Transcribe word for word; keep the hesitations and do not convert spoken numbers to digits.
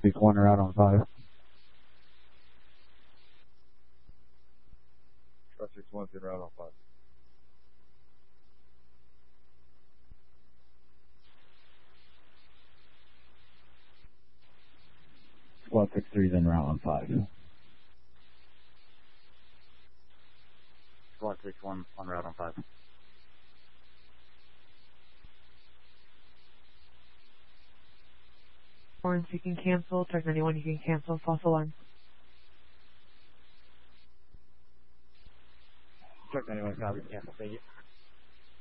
six one route on five. Squad six one's in route on five. Squad six three's in route on five. Squad six one on route on five. Orange, you can cancel. Charge ninety-one, you can cancel. False alarm. Charge ninety-one, copy. Cancel. Thank you.